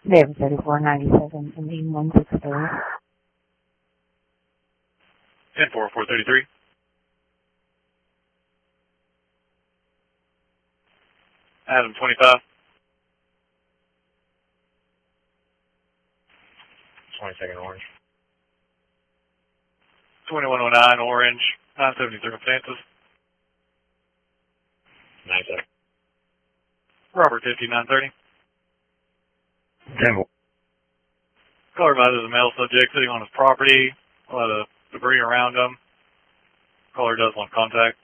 David 3497 and E163. 10-4-433. Adam 25. 22nd Orange. 2109 Orange, 970 circumstances. 97. Robert 5930. 10. Caller advises a male subject sitting on his property, a lot of debris around him. Caller does want contact.